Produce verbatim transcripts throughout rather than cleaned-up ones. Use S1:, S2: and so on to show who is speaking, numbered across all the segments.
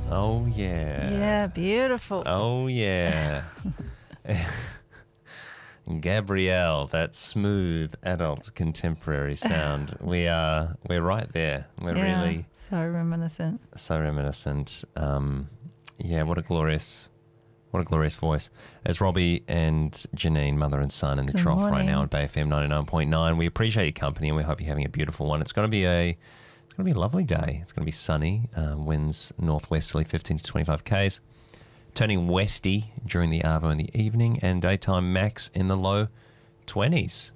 S1: Oh, yeah.
S2: Yeah, beautiful.
S1: Oh, yeah. Gabrielle, that smooth adult contemporary sound. we are we're right there. We're
S2: yeah,
S1: really
S2: so reminiscent.
S1: so reminiscent. Um, yeah, what a glorious, what a glorious voice. As Robbie and Janine, mother and son, in the
S2: Good
S1: trough
S2: morning.
S1: right now at Bay F M ninety-nine point nine. We appreciate your company and we hope you're having a beautiful one. It's going to be a it's going to be a lovely day. It's going to be sunny. Uh, winds northwesterly, fifteen to twenty-five k's. Turning westy during the arvo in the evening, and daytime max in the low twenties.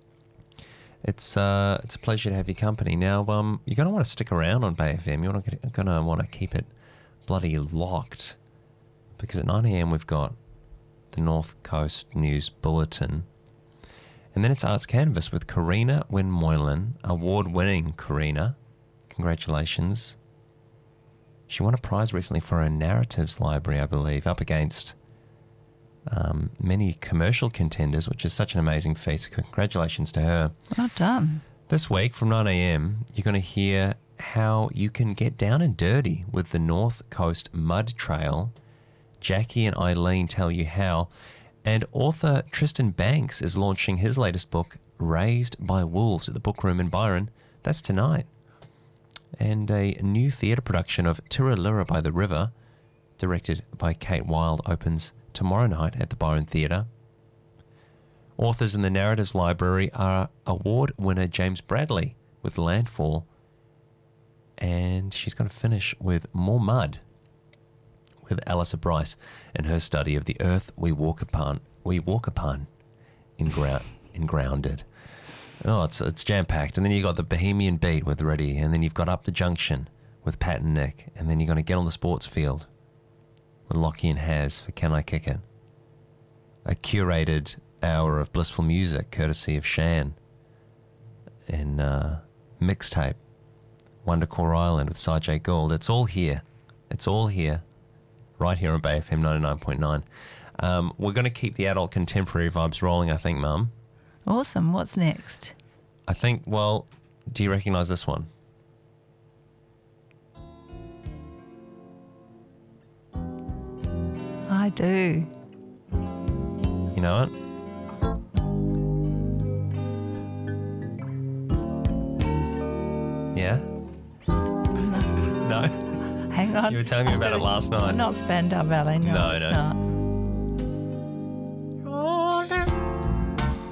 S1: It's uh, it's a pleasure to have your company. Now, um, you're going to want to stick around on Bay F M. You're going to want to keep it bloody locked, because at nine a.m. we've got the North Coast News Bulletin, and then it's Arts Canvas with Karina Wynne-Moylan, award-winning Karina. Congratulations. She won a prize recently for her narratives library, I believe, up against um, many commercial contenders, which is such an amazing feat. So congratulations to her.
S2: Well done.
S1: This week from nine a.m, you're going to hear how you can get down and dirty with the North Coast Mud Trail. Jackie and Eileen tell you how. And author Tristan Banks is launching his latest book, Raised by Wolves, at the Book Room in Byron. That's tonight. And a new theatre production of Tiralura by the River, directed by Kate Wilde, opens tomorrow night at the Byron Theatre. Authors in the Narratives Library are award winner James Bradley with Landfall, and she's going to finish with More Mud with Alyssa Bryce and her study of the earth we walk upon, we walk upon in, grou- in Grounded. Oh, it's it's jam-packed. And then you've got the Bohemian Beat with Reddy, and then you've got Up the Junction with Pat and Nick, and then you're going to get on the sports field with Lockie and Haz for Can I Kick It? A curated hour of blissful music courtesy of Shan, and uh, mixtape Wondercore Island with Sajay Gould. It's all here. It's all here, right here on Bay F M ninety-nine point nine. Um, we're going to keep the adult contemporary vibes rolling, I think, Mum.
S2: Awesome. What's next?
S1: I think, well, do you recognise this one?
S2: I do.
S1: You know it? Yeah? No?
S2: Hang on.
S1: You were telling me about it last night.
S2: Not Spandau Ballet. No,
S1: No,
S2: it's
S1: no.
S2: not.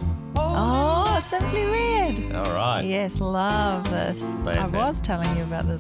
S2: Oh, Simply Red.
S1: All right.
S2: Yes, love this.
S1: Bay
S2: I
S1: F M.
S2: was telling you about this